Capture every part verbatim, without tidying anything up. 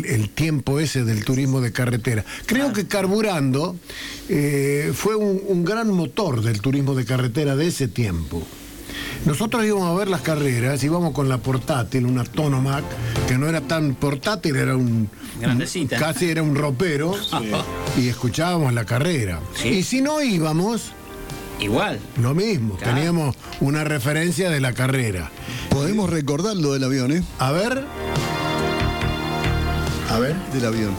el, el tiempo ese del turismo de carretera. Creo que carburando eh, fue un, un gran motor del turismo de carretera de ese tiempo. Nosotros íbamos a ver las carreras, íbamos con la portátil, una Tonomac, que no era tan portátil, era un... Grandecita. Casi era un ropero, sí. Y escuchábamos la carrera. Sí. Y si no íbamos... Igual. Lo mismo, claro. Teníamos una referencia de la carrera. Podemos recordar lo del avión, ¿eh? A ver. A ver. Del avión.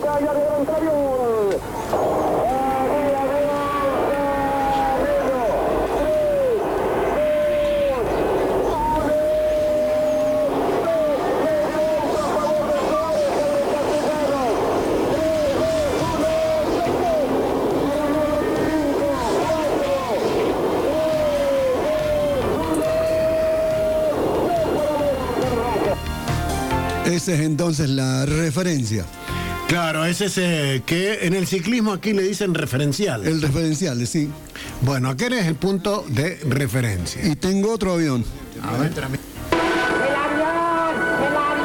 Esa es entonces la referencia. Claro, es ese que en el ciclismo aquí le dicen referencial. El referencial, sí. Bueno, aquel es el punto de referencia. Y tengo otro avión. A ver. ¡El avión!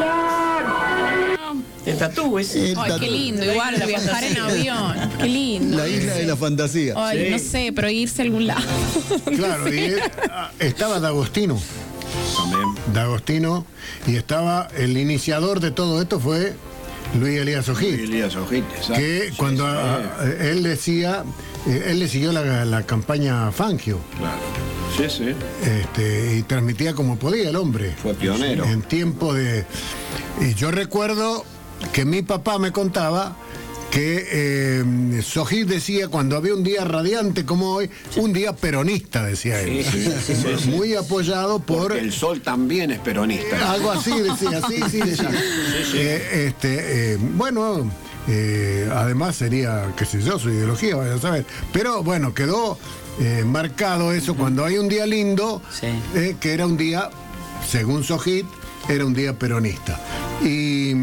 ¡El avión! El tatúes. Ay, tatu. Qué lindo, igual viajar en avión. Qué lindo. La isla de la fantasía. Ay, sí. No sé, pero irse a algún lado. Claro, y él, estaba D'Agostino. También. D'Agostino, y estaba el iniciador de todo esto fue Luis Elías Ojit. Luis Elías Ojit, exacto. Que sí, cuando sí, a, a, él decía, eh, él le siguió la, la campaña Fangio. Claro. Sí, sí. Este, y transmitía como podía el hombre. Fue pionero. En tiempo de... Y yo recuerdo que mi papá me contaba que eh, Sojit decía cuando había un día radiante como hoy, sí. Un día peronista, decía él. Sí, sí, sí, sí, muy sí. apoyado por... Porque el Sol también es peronista. Algo así decía, sí, sí, decía. Sí, sí. Eh, este, eh, bueno, eh, además sería, qué sé yo, su ideología, vaya a saber. Pero bueno, quedó eh, marcado eso, uh-huh. Cuando hay un día lindo, sí. eh, que era un día, según Sojit, era un día peronista. Y...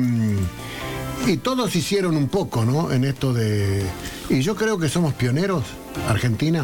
Y todos hicieron un poco, ¿no? En esto de... Y yo creo que somos pioneros, Argentina,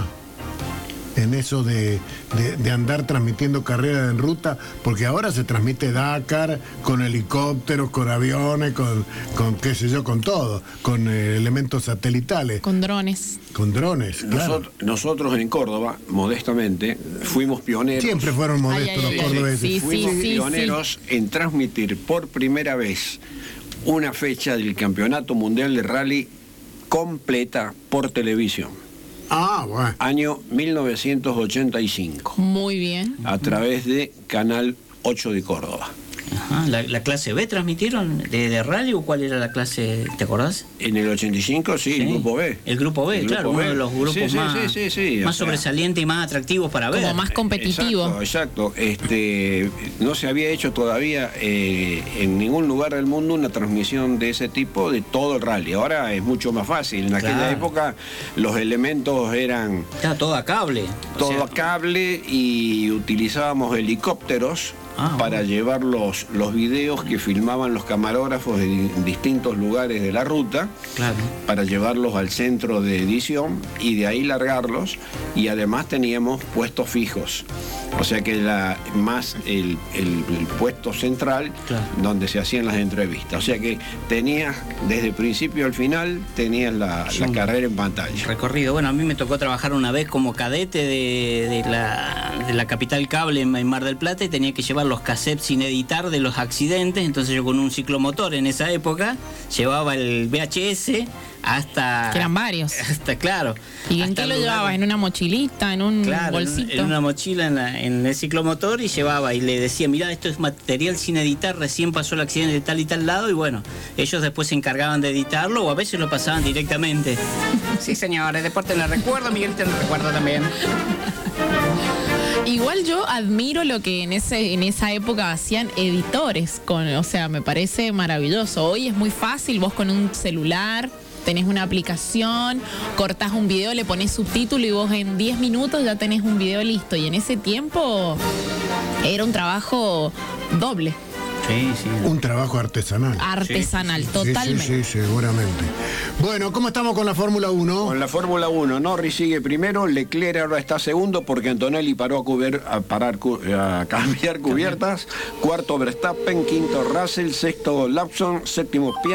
en eso de, de, de andar transmitiendo carreras en ruta, porque ahora se transmite Dakar con helicópteros, con aviones, con, con qué sé yo, con todo, con eh, elementos satelitales. Con drones. Con drones, claro. Nosotros, nosotros en Córdoba, modestamente, fuimos pioneros. Siempre fueron modestos ay, ay, los cordobeses. Sí, fuimos sí, pioneros sí. en transmitir por primera vez una fecha del Campeonato Mundial de Rally completa por televisión. Ah, bueno. Año mil novecientos ochenta y cinco. Muy bien. A través de Canal ocho de Córdoba. Ajá. ¿La, la clase B transmitieron de, de rally o cuál era la clase, te acordás? En el ochenta y cinco, sí, sí. el grupo B. El grupo B, el claro, grupo uno B. De los grupos sí, sí, más, sí, sí, sí, más sobresalientes y más atractivos para ver. Como más competitivo. Exacto, exacto. Este, no se había hecho todavía eh, en ningún lugar del mundo una transmisión de ese tipo de todo el rally. Ahora es mucho más fácil. En aquella claro. época los elementos eran... Era todo a cable. Todo o sea, a cable y utilizábamos helicópteros. Ah, para bueno. llevar los, los videos que filmaban los camarógrafos en distintos lugares de la ruta, claro. para llevarlos al centro de edición y de ahí largarlos, y además teníamos puestos fijos, o sea que la, más el, el, el puesto central claro. donde se hacían las entrevistas, o sea que tenías desde el principio al final tenías la, la carrera en pantalla. Recorrido, bueno, a mí me tocó trabajar una vez como cadete de, de, la, de la Capital Cable en Mar del Plata y tenía que llevar los cassettes sin editar de los accidentes, entonces yo con un ciclomotor en esa época llevaba el V H S hasta... Que eran varios. Hasta, claro. ¿Y en qué lo llevabas? ¿En una mochilita? ¿En un claro, bolsito? En, en una mochila en, la, en el ciclomotor y llevaba y le decía, mirá, esto es material sin editar, recién pasó el accidente de tal y tal lado y bueno, ellos después se encargaban de editarlo o a veces lo pasaban directamente. Sí, señor, el deporte le recuerdo, Miguel te lo recuerdo también. Igual yo admiro lo que en ese en esa época hacían editores, con, o sea, me parece maravilloso. Hoy es muy fácil, vos con un celular tenés una aplicación, cortás un video, le ponés subtítulo y vos en diez minutos ya tenés un video listo. Y en ese tiempo era un trabajo doble. Sí, sí. Un trabajo artesanal. Artesanal, sí. totalmente. Sí, sí, sí, seguramente. Bueno, ¿cómo estamos con la Fórmula uno? Con la Fórmula uno, Norris sigue primero, Leclerc ahora está segundo porque Antonelli paró a, cuber, a, parar, a cambiar cubiertas, cuarto Verstappen, quinto Russell, sexto Lawson, séptimo Piastri.